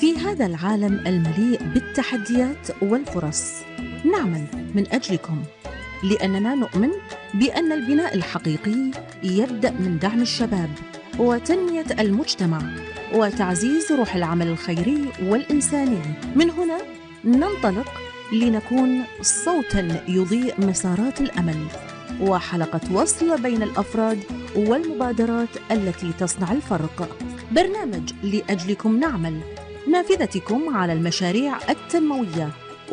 في هذا العالم المليء بالتحديات والفرص نعمل من أجلكم، لأننا نؤمن بأن البناء الحقيقي يبدأ من دعم الشباب وتنمية المجتمع وتعزيز روح العمل الخيري والإنساني. من هنا ننطلق لنكون صوتاً يضيء مسارات الأمل وحلقة وصل بين الأفراد والمبادرات التي تصنع الفرق. برنامج لأجلكم نعمل، نافذتكم على المشاريع التنموية